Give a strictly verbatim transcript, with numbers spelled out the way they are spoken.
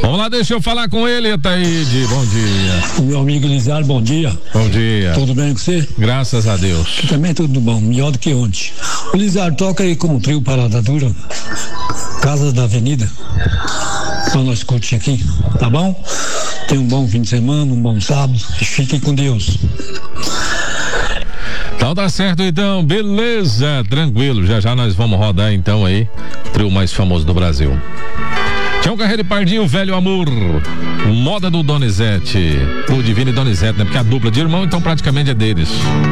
Vamos lá, deixa eu falar com ele, Ataíde. Bom dia. Meu amigo Lizardo, bom dia. Bom dia. Tudo bem com você? Graças a Deus. Também tudo bom, melhor do que ontem. O Lizardo, toca aí com o trio Parada Dura, Casa da Avenida, pra nós curtir aqui, tá bom? Tenha um bom fim de semana, um bom sábado, e fiquem com Deus. Então tá certo, então, beleza, tranquilo, já já nós vamos rodar então aí, o trio mais famoso do Brasil. Tião Carreiro e Pardinho, Velho Amor, moda do Donizete, o Divino e Donizete, né? Porque a dupla de irmão, então praticamente é deles.